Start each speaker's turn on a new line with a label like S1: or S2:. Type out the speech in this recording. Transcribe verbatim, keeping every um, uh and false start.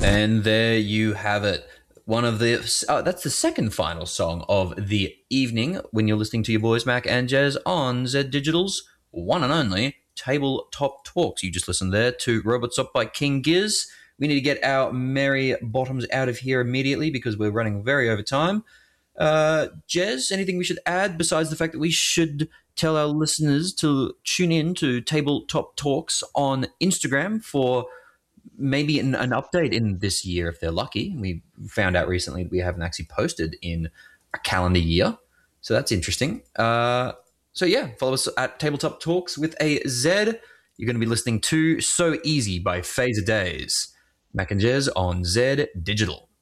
S1: And there you have it. One of the uh, that's the second final song of the evening when you're listening to your boys Mac and Jez on Z Digital's one and only Tabletop Talks. You just listened there to Robots Up by King Giz. We need to get our merry bottoms out of here immediately because we're running very over time. Uh, Jez, anything we should add besides the fact that we should tell our listeners to tune in to Tabletop Talks on Instagram for maybe an, an update in this year if they're lucky. We found out recently we haven't actually posted in a calendar year, so that's interesting. Uh, so yeah, follow us at Tabletop Talks with a Z. You're going to be listening to So Easy by Phaser Days. Mac and Jez on Z Digital.